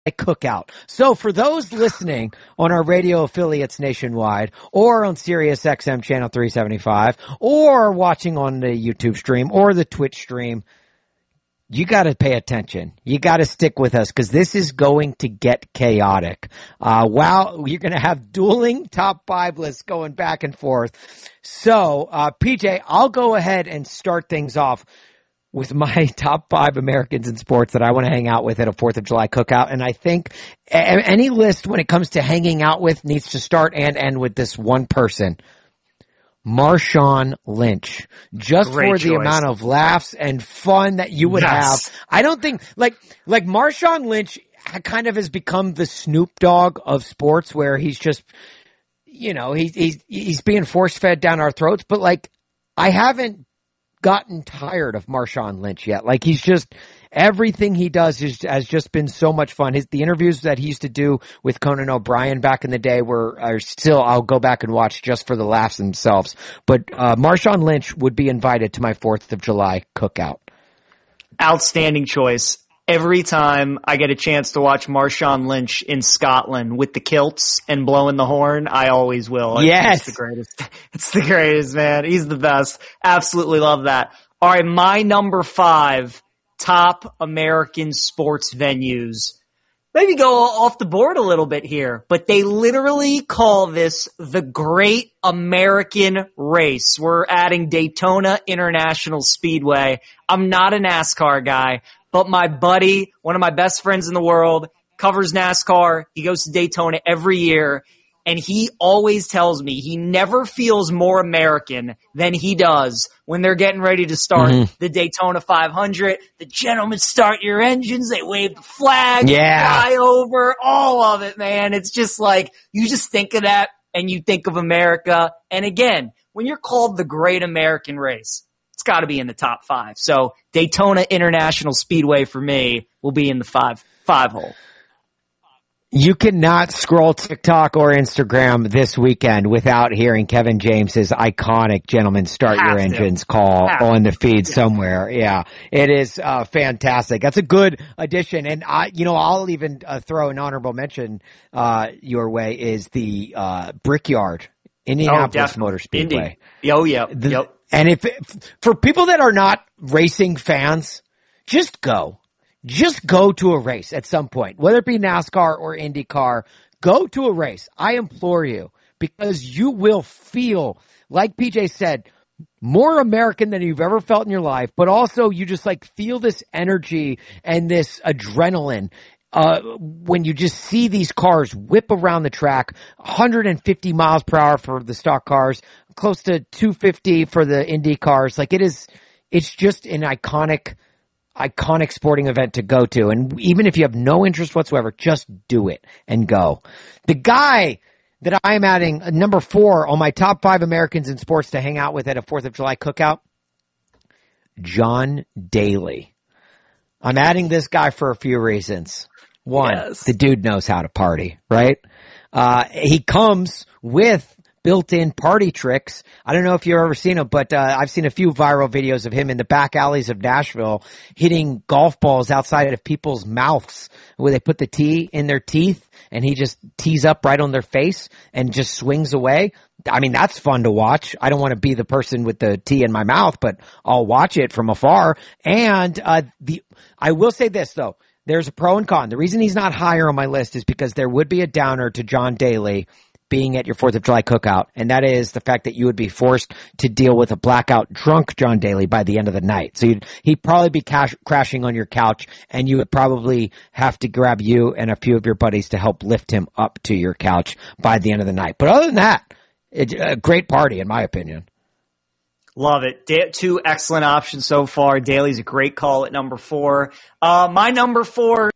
Cookout. So for those listening on our radio affiliates nationwide or on Sirius XM channel 375 or watching on the YouTube stream or the Twitch stream, you got to pay attention. You got to stick with us because this is going to get chaotic. Wow, you're going to have dueling top 5 lists going back and forth. So, PJ, I'll go ahead and start things off with my top 5 Americans in sports that I want to hang out with at a 4th of July cookout. And I think any list when it comes to hanging out with needs to start and end with this one person. Marshawn Lynch, just Great for the choice. amount of laughs and fun that you would have. I don't think like Marshawn Lynch kind of has become the Snoop Dogg of sports where he's just, he's being force fed down our throats. But like, I haven't gotten tired of Marshawn Lynch yet. Like he's just, everything he does has just been so much fun. The interviews that he used to do with Conan O'Brien back in the day are still, I'll go back and watch just for the laughs themselves. But, Marshawn Lynch would be invited to my 4th of July cookout. Outstanding choice. Every time I get a chance to watch Marshawn Lynch in Scotland with the kilts and blowing the horn, I always will. Yes. It's the greatest. It's the greatest, man. He's the best. Absolutely love that. All right, my number 5 top American sports venues. Maybe go off the board a little bit here, but they literally call this the Great American Race. We're adding Daytona International Speedway. I'm not a NASCAR guy, but my buddy, one of my best friends in the world, covers NASCAR. He goes to Daytona every year, and he always tells me he never feels more American than he does when they're getting ready to start the Daytona 500. The gentlemen start your engines. They wave the flag, fly over, all of it, man. It's just like, you just think of that and you think of America. And again, when you're called the Great American Race, it's got to be in the top 5. So Daytona International Speedway for me will be in the five hole. You cannot scroll TikTok or Instagram this weekend without hearing Kevin James's iconic "Gentlemen Start Your Engines" call on the feed somewhere. Yeah, it is fantastic. That's a good addition, and I'll even throw an honorable mention your way is the Brickyard Indianapolis Motor Speedway. Yep. And if for people that are not racing fans, just go. Just go to a race at some point, whether it be NASCAR or IndyCar. Go to a race. I implore you, because you will feel, like PJ said, more American than you've ever felt in your life, but also you just like feel this energy and this adrenaline when you just see these cars whip around the track, 150 miles per hour for the stock cars, close to 250 for the Indy cars. Like it's just an iconic sporting event to go to. And even if you have no interest whatsoever, just do it and go. The guy that I am adding number 4 on my top 5 Americans in sports to hang out with at a 4th of July cookout, John Daly. I'm adding this guy for a few reasons. One, the dude knows how to party, right? He comes with built-in party tricks. I don't know if you've ever seen him, but I've seen a few viral videos of him in the back alleys of Nashville hitting golf balls outside of people's mouths where they put the tee in their teeth and he just tees up right on their face and just swings away. I mean, that's fun to watch. I don't want to be the person with the tee in my mouth, but I'll watch it from afar. And I will say this, though. There's a pro and con. The reason he's not higher on my list is because there would be a downer to John Daly being at your 4th of July cookout, and that is the fact that you would be forced to deal with a blackout drunk John Daly by the end of the night. So he'd probably be crashing on your couch, and you would probably have to grab you and a few of your buddies to help lift him up to your couch by the end of the night. But other than that, it's a great party, in my opinion. Love it. 2 excellent options so far. Daly's a great call at number 4. My number 4